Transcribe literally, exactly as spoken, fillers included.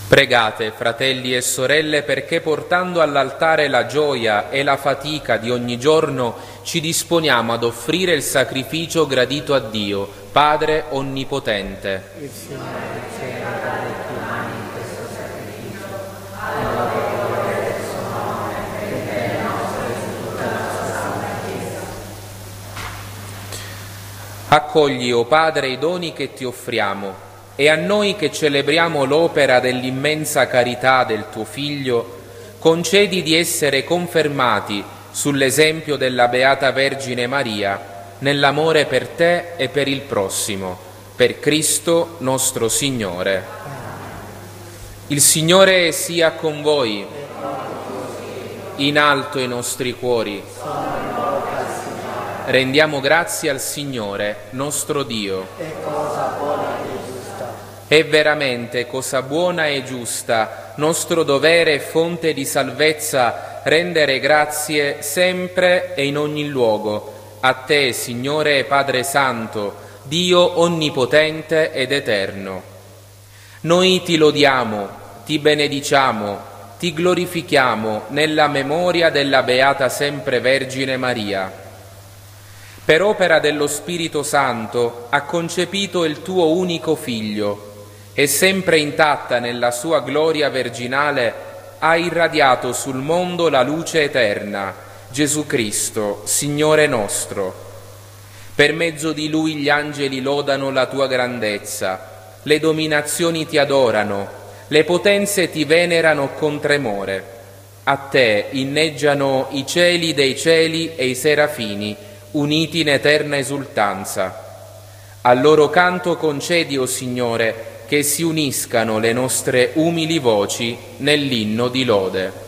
Pregate, fratelli e sorelle, perché portando all'altare la gioia e la fatica di ogni giorno ci disponiamo ad offrire il sacrificio gradito a Dio, Padre Onnipotente. Il Signore riceva dalle tue mani questo sacrificio, alla gloria del suo nome, per il bene nostro e di tutta la sua santa Chiesa. Accogli, o Padre, i doni che ti offriamo, e a noi che celebriamo l'opera dell'immensa carità del tuo Figlio, concedi di essere confermati sull'esempio della Beata Vergine Maria, nell'amore per te e per il prossimo, per Cristo nostro Signore. Il Signore sia con voi. In alto i nostri cuori. Rendiamo grazie al Signore, nostro Dio. È cosa buona e giusta. È veramente cosa buona e giusta, nostro dovere e fonte di salvezza, rendere grazie sempre e in ogni luogo, a te, Signore Padre Santo, Dio onnipotente ed eterno. Noi ti lodiamo, ti benediciamo, ti glorifichiamo nella memoria della Beata Sempre Vergine Maria. Per opera dello Spirito Santo ha concepito il tuo unico Figlio e sempre intatta nella sua gloria virginale ha irradiato sul mondo la luce eterna, Gesù Cristo, Signore nostro. Per mezzo di Lui gli angeli lodano la tua grandezza, le dominazioni ti adorano, le potenze ti venerano con tremore. A te inneggiano i cieli dei cieli e i serafini, uniti in eterna esultanza. Al loro canto concedi, o Signore, che si uniscano le nostre umili voci nell'inno di lode.